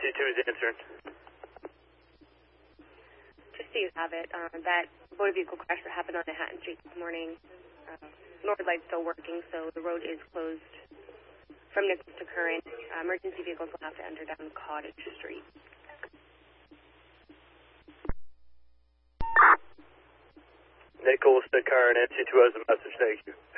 NC2 is answering. Just so you have it, that motor vehicle crash that happened on Manhattan Street this morning, north light's still working, so the road is closed from Nichols to Current. Emergency vehicles will have to enter down Cottage Street. Nichols to Current, NC2 has a message, thank you.